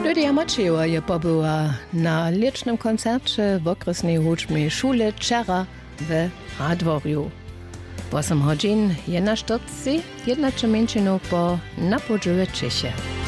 Lydia Maciewa je pobyła na licznym koncercie w okresnej hudźbnej szule Czera w Radworju. 8 godzin je na sztopce, jedna czy mniejszą po na podziwie Czechie.